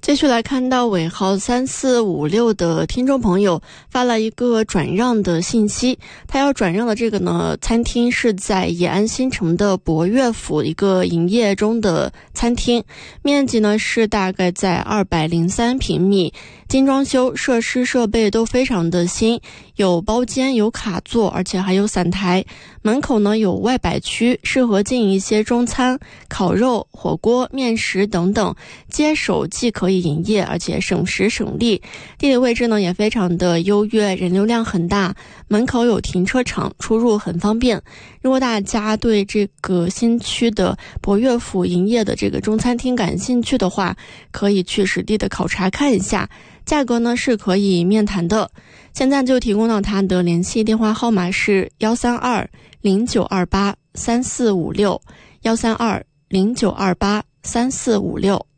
继续来看到尾号3456的听众朋友发了一个转让的信息，他要转让的这个呢，餐厅是在延安新城的博悦府一个营业中的餐厅，面积呢是大概在203平米，精装修，设施设备都非常的新，有包间，有卡座，而且还有伞台，门口呢有外摆区，适合经营一些中餐、烤肉、火锅、面食等等，接手既可以营业，而且省时省力。地理位置呢也非常的优越，人流量很大，门口有停车场，出入很方便。如果大家对这个新区的博悦府营业的这个中餐厅感兴趣的话，可以去实地的考察看一下，价格呢是可以面谈的。现在就提供到他的联系电话号码是13209283456，13209283456。